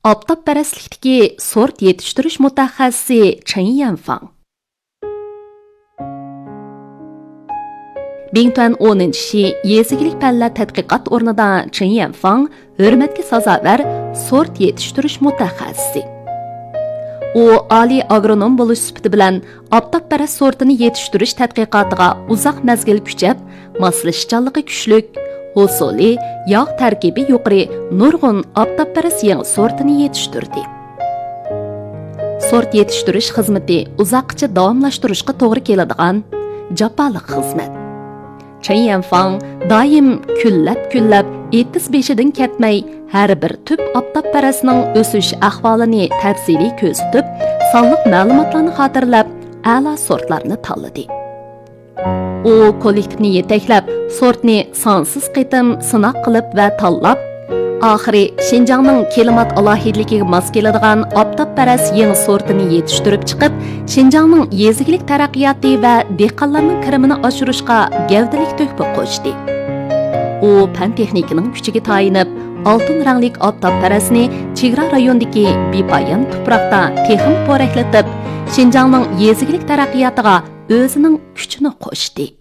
Obdobparastlikdagi sort yetiştirish mutaxassisi Chen Yanfang. Bingtuan 10-shi Yezikilik fanlar tadqiqot o'rnida Chen Yanfang hurmatga sazovor sort yetiştirish mutaxassisi. U oliy agronom bo'lish sifati bilan obdobparast sortini yetiştirish tadqiqotiga uzoq mezgil kuchab, moslashchanligi kuchlik, hosuli, yog' tarkibi yuqori nurg'un obdobparast yangi sortini yetishtirdi. Sort yetiştirish xizmati uzoqcha davomlashtirishga to'g'ri keladigan jafoliq xizmat. Chen Yanfang doim kunlab etis beshidan ketmay har bir tüp obdobparastning o'sish ahvolini tafsiliy ko'rsatib, sonliq ma'lumotlarni xotirlab, a'lo sortlarni tanladi. U kollektivni yetaklab, sortni sonsiz qitim sinaq qilib va tanlab, oxiri Xinjiangning klimat alohidligiga mos keladigan obdobparast yangi sortini yetishtirib chiqib, Xinjiangning yezikilik taraqqiyoti va dehqonlarning kirimini oshirishga gavdalik to'hfa qo'shdi. U fan texnikaning kuchiga tayinib, oltin ranglik obdobparastni chegara rayondagi bepoyon tuproqda texnik poraklatib, Xinjiangning yezikilik taraqqiyotiga o'zining kuchini qo'shdi.